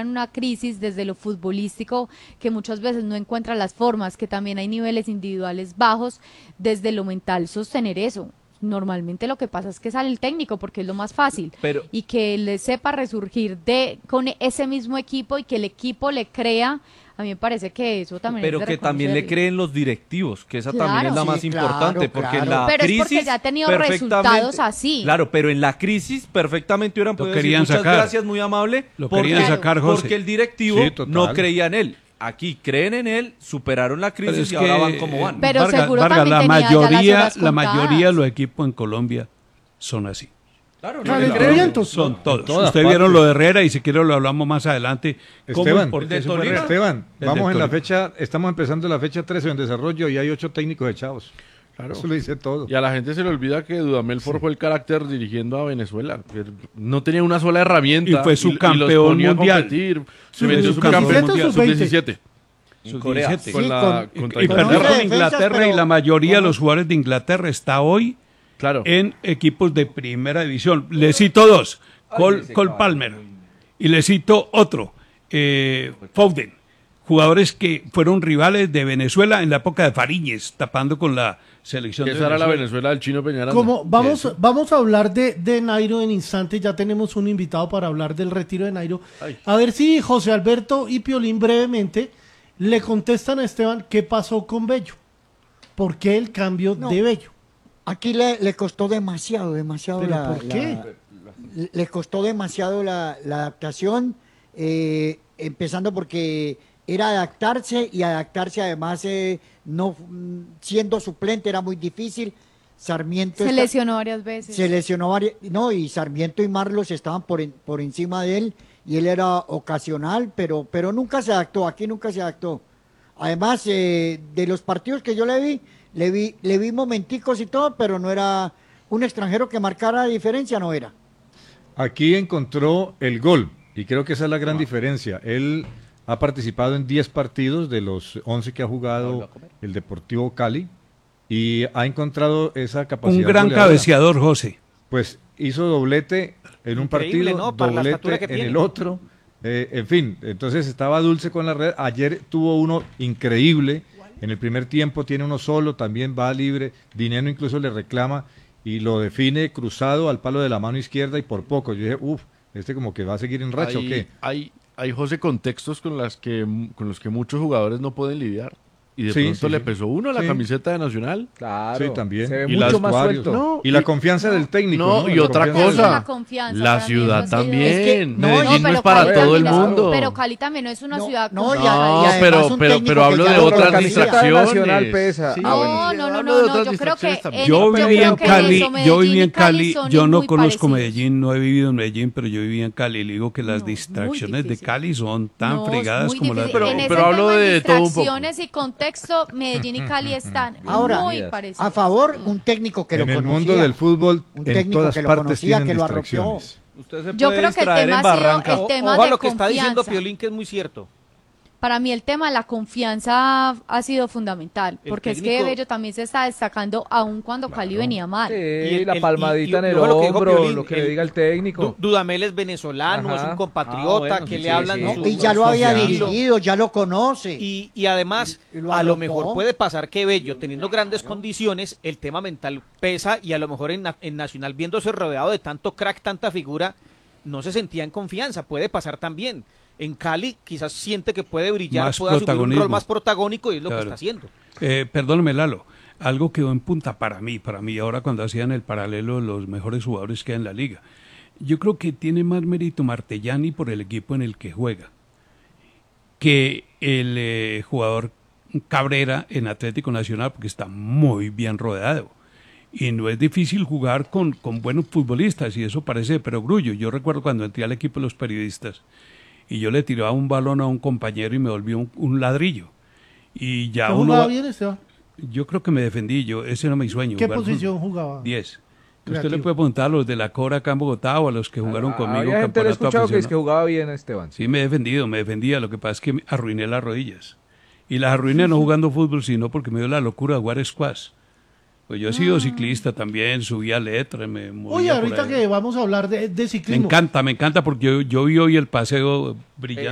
en una crisis desde lo futbolístico, que muchas veces no encuentra las formas, que también hay niveles individuales bajos, desde lo mental sostener eso. Normalmente lo que pasa es que sale el técnico porque es lo más fácil, y que le sepa resurgir con ese mismo equipo y que el equipo le crea. A mí me parece que eso también pero es de que también le creen los directivos, que esa también es la más importante, porque en la pero crisis es porque ya ha tenido resultados así. Claro, pero en la crisis perfectamente hubieran podido decir muchas gracias, muy amable, lo querían sacar, José. Porque el directivo no creía en él. Aquí creen en él, superaron la crisis y ahora van como van. Pero Vargas, seguro Vargas, también la mayoría de los equipos en Colombia son así. Claro, son todos. Ustedes vieron lo de Herrera y si quiere lo hablamos más adelante. Esteban, vamos en la fecha, estamos empezando la fecha 13 en desarrollo y hay 8 técnicos echados. Claro. Eso lo dice todo. Y a la gente se le olvida que Dudamel forjó el carácter dirigiendo a Venezuela. No tenía una sola herramienta. Y fue subcampeón mundial. Se vendió subcampeón mundial, sub-17. Y perdió con Inglaterra, y la mayoría de los jugadores de Inglaterra está hoy en equipos de primera división. Le cito dos, Cole Palmer, y le cito otro, Foden, jugadores que fueron rivales de Venezuela en la época de Fariñez, tapando con la selección de Venezuela. Esa era la Venezuela del Chino Peñaranda. Como vamos a hablar de Nairo en instantes, ya tenemos un invitado para hablar del retiro de Nairo. A ver si José Alberto y Piolín brevemente le contestan a Esteban qué pasó con Bello. ¿Por qué el cambio de Bello? Aquí le costó demasiado. ¿Pero por qué? Le costó demasiado la adaptación, empezando porque era adaptarse, y adaptarse además no siendo suplente era muy difícil. Sarmiento se lesionó varias veces. Y Sarmiento y Marlos estaban por encima de él, y él era ocasional, pero nunca se adaptó, aquí nunca se adaptó. Además, de los partidos que yo le vi momenticos y todo, pero no era un extranjero que marcara diferencia, no era. Aquí encontró el gol, y creo que esa es la gran diferencia. Él ha participado en 10 partidos de los 11 que ha jugado el Deportivo Cali, y ha encontrado esa capacidad. Un gran cabeceador, José. Pues hizo doblete en un partido, ¿no? Doblete en el otro. En fin, entonces estaba dulce con la red. Ayer tuvo uno increíble. En el primer tiempo tiene uno solo, también va libre. Dineno incluso le reclama y lo define cruzado al palo de la mano izquierda, y por poco. Yo dije, como que va a seguir en racha, ¿o qué? Hay, José, contextos con los que muchos jugadores no pueden lidiar. Y de pronto le pesó uno a la camiseta de Nacional. Claro, sí, también. Se ve mucho más suelto. No, y la confianza del técnico. No, y otra cosa, la ciudad también. Medellín no es para todo el mundo. Pero Cali también no es una ciudad. Pero hablo de otras distracciones. No, yo creo que yo viví en Cali, yo no conozco Medellín, no he vivido en Medellín, pero yo viví en Cali, y le digo que las distracciones de Cali son tan fregadas como las de... Pero hablo de todo un poco. Contexto, Medellín y Cali están muy parecidos. A favor, un técnico que lo conocía. En el mundo del fútbol, en todas partes tienen distracciones. Yo creo que el tema ha sido el tema de lo que está diciendo Piolín, que es muy cierto. Para mí el tema de la confianza ha sido fundamental, porque es que Bello también se está destacando aún cuando Cali venía mal. Sí, y la palmadita en el hombro, lo que le diga el técnico. Dudamel es venezolano, es un compatriota que le hablan. Y ya lo había dirigido, ya lo conoce. Y además, a lo mejor puede pasar que Bello, teniendo grandes condiciones, el tema mental pesa, y a lo mejor en Nacional, viéndose rodeado de tanto crack, tanta figura, no se sentía en confianza. Puede pasar también. En Cali quizás siente que puede brillar, puede asumir un rol más protagónico, y es lo que está haciendo. Perdóneme, Lalo, algo quedó en punta para mí, ahora cuando hacían el paralelo de los mejores jugadores que hay en la liga. Yo creo que tiene más mérito Martellani por el equipo en el que juega que el jugador Cabrera en Atlético Nacional, porque está muy bien rodeado. Y no es difícil jugar con buenos futbolistas, y eso parece de perogrullo. Yo recuerdo cuando entré al equipo de los periodistas, y yo le tiraba un balón a un compañero y me volvió un ladrillo. Y ya ¿Jugaba bien, Esteban? Yo creo que me defendí, ese era mi sueño. ¿Qué posición jugaba? 10. Usted le puede preguntar a los de la Cora acá en Bogotá, o a los que jugaron conmigo. Había gente que le he escuchado que es que jugaba bien, Esteban. Sí, me defendía. Lo que pasa es que arruiné las rodillas. Y las arruiné no jugando fútbol, sino porque me dio la locura de jugar squash. Pues yo he sido ciclista también, subía letra, me movía. Oye, ahorita que vamos a hablar de ciclismo. Me encanta, porque yo vi hoy el paseo brillante.